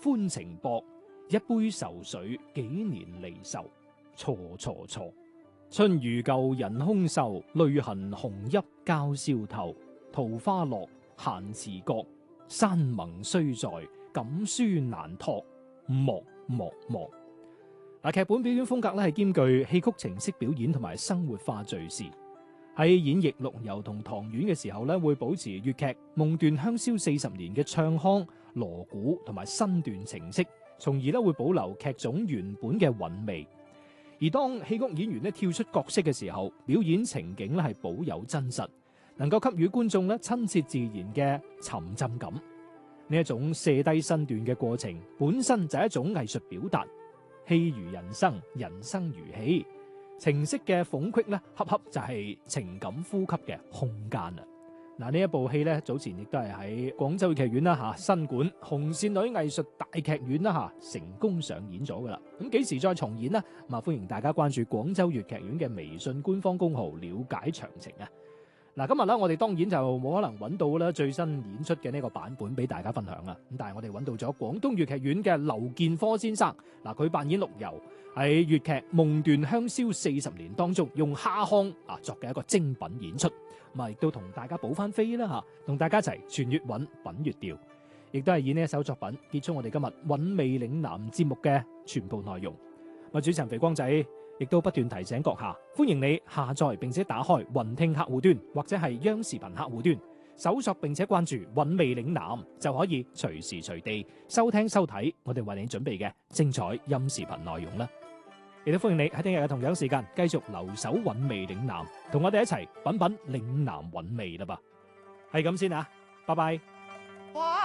歡情薄，一杯愁水幾年離愁。錯錯錯，春如舊人空瘦，淚痕紅浥鮫簫頭。桃花落，閒池閣，山盟雖在，錦書難託，莫莫莫。劇本表演風格咧係兼具戲曲情式表演同埋生活化敘事。喺演繹陸游同唐婉嘅時候咧，會保持粵劇《夢斷香消40年》嘅唱腔、鑼鼓同埋身段情式，從而咧會保留劇種原本嘅韻味。而當戲曲演員咧跳出角色嘅時候，表演情景咧係保有真實，能夠給予觀眾咧親切自然嘅沉浸感。呢一種卸低身段嘅過程，本身就係一種藝術表達。戲如人生，人生如戲，情色嘅縫隙咧，恰恰就係情感呼吸嘅空間啊！嗱，呢一部戲咧，早前亦都係喺廣州劇院啦吓，新館紅線女藝術大劇院啦吓，成功上演咗噶啦。咁幾時再重演呢？咁啊，歡迎大家關注廣州粵劇院嘅微信官方公號了解詳情啊！嗱，今日咧我哋當然就冇可能揾到啦最新演出嘅呢個版本俾大家分享啊！咁但係我哋揾到咗廣東粵劇院嘅劉建科先生，嗱，佢扮演陸游喺粵劇《夢斷香消40年》當中用蝦腔作嘅一個精品演出，咁啊亦都同大家補翻飛啦吓，同大家一齊傳粵韻品粵調，亦都係以呢一首作品結束我哋今日韻味嶺南節目嘅全部內容。主持人肥光仔亦都不斷提醒閣下，歡迎你下載並且打開雲聽客戶端或者係央視頻客戶端，搜索並且關注韻味嶺南，就可以隨時隨地收聽收睇我哋為你準備嘅精彩音視頻內容啦。亦都歡迎你喺聽日嘅同樣時間繼續留守韻味嶺南，同我哋一齊品品嶺南韻味啦噃。係咁先啊，拜拜。